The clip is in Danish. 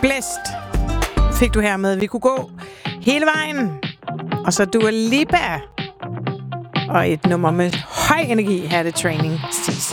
Blæst fik du her med. Vi kunne gå hele vejen. Og så Dua Lipa. Og et nummer med høj energi. Her er det Training Season.